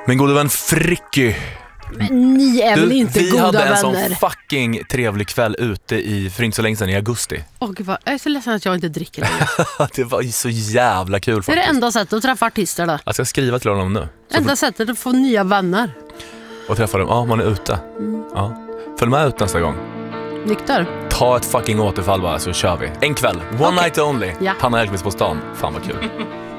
Min gode vän Fricky. Men ni är väl inte goda vänner? Vi hade en sån fucking trevlig kväll ute för inte så länge sedan i augusti. Jag är så ledsen att jag inte dricker längre. Det var ju så jävla kul faktiskt. Det är det enda sättet att träffa artister då. Jag ska skriva till honom nu. Enda sättet att få nya vänner. Och träffa dem, ja man är ute. Ja. Följ med ut nästa gång. Nykter. Ta ett fucking återfall bara så kör vi. En kväll, one night only. Ja. Hanna Hellquist på stan, fan vad kul.